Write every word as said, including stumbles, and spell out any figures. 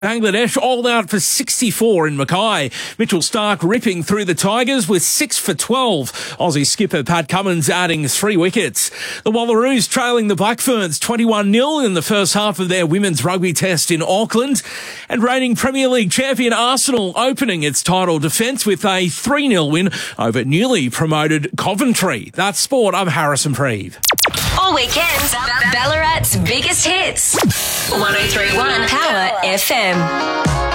Bangladesh all out for sixty-four in Mackay. Mitchell Stark ripping through the Tigers with six for twelve. Aussie skipper Pat Cummins adding three wickets. The Wallaroos trailing the Black Ferns twenty-one nil in the first half of their women's rugby test in Auckland. And reigning Premier League champion Arsenal opening its title defence with a three nil win over newly promoted Coventry. That's sport. I'm Harrison Preeve. All weekends, Ballarat's biggest hits. one oh three point one Power F M.